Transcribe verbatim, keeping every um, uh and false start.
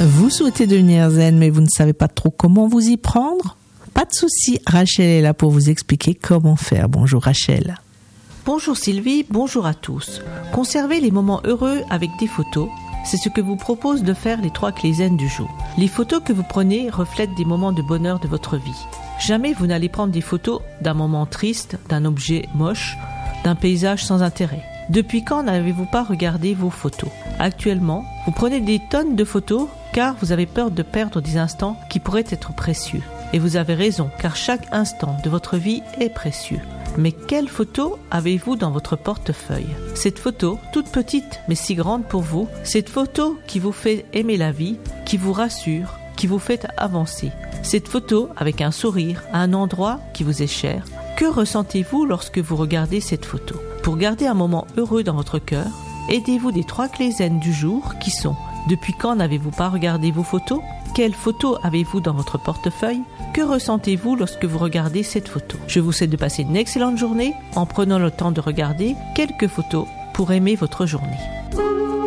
Vous souhaitez devenir zen, mais vous ne savez pas trop comment vous y prendre? Pas de souci, Rachel est là pour vous expliquer comment faire. Bonjour Rachel. Bonjour Sylvie, bonjour à tous. Conserver les moments heureux avec des photos, c'est ce que vous propose de faire les trois clés zen du jour. Les photos que vous prenez reflètent des moments de bonheur de votre vie. Jamais vous n'allez prendre des photos d'un moment triste, d'un objet moche, d'un paysage sans intérêt. Depuis quand n'avez-vous pas regardé vos photos? Actuellement, vous prenez des tonnes de photos car vous avez peur de perdre des instants qui pourraient être précieux. Et vous avez raison, car chaque instant de votre vie est précieux. Mais quelle photo avez-vous dans votre portefeuille? Cette photo, toute petite mais si grande pour vous, cette photo qui vous fait aimer la vie, qui vous rassure, qui vous fait avancer. Cette photo avec un sourire à un endroit qui vous est cher. Que ressentez-vous lorsque vous regardez cette photo? Pour garder un moment heureux dans votre cœur, aidez-vous des trois clés zen du jour qui sont: depuis quand n'avez-vous pas regardé vos photos? Quelle photo avez-vous dans votre portefeuille? Que ressentez-vous lorsque vous regardez cette photo? Je vous souhaite de passer une excellente journée en prenant le temps de regarder quelques photos pour aimer votre journée.